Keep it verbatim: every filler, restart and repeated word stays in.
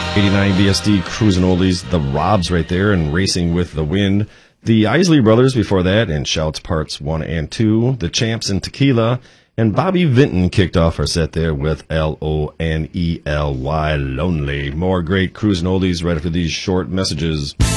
eighty-nine B S D Cruising Oldies, the Robs right there, and Racing with the Wind. The Isley Brothers before that, and Shouts Parts one and two. The Champs and Tequila. And Bobby Vinton kicked off our set there with L O N E L Y, Lonely. More great Cruising Oldies right after these short messages.